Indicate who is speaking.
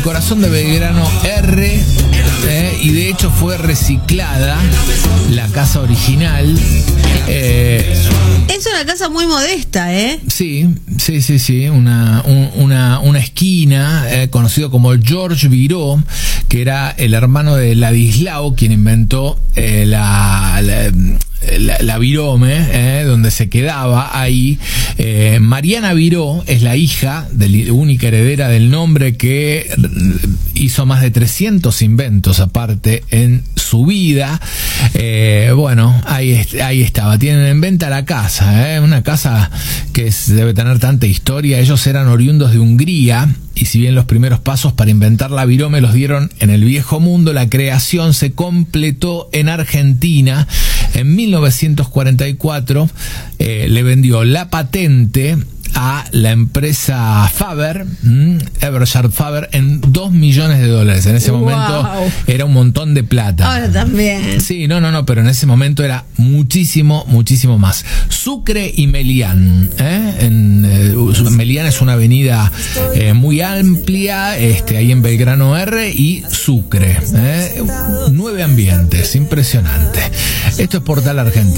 Speaker 1: corazón de Belgrano R, y de hecho fue reciclada la casa original.
Speaker 2: Es una casa muy modesta, ¿eh?
Speaker 1: Sí, una esquina, conocido como George Viró, que era el hermano de Ladislao, quien inventó la Virome, donde se quedaba ahí. Mariana Viró es la hija, única heredera del nombre, que hizo más de 300 inventos aparte en su vida. Bueno, ahí estaba. Tienen en venta la casa, una casa que debe tener tanta historia. Ellos eran oriundos de Hungría, y si bien los primeros pasos para inventar la Virome los dieron en el viejo mundo, la creación se completó en Argentina. En 1944 le vendió la patente a la empresa Faber, Eberhard Faber, en $2 millones. En ese momento era un montón de plata.
Speaker 2: Ahora también.
Speaker 1: Sí, no, pero en ese momento era muchísimo más. Sucre y Melián. Melián es una avenida muy amplia, ahí en Belgrano R, y Sucre. 9 ambientes, impresionante. Esto es Portal Argentina.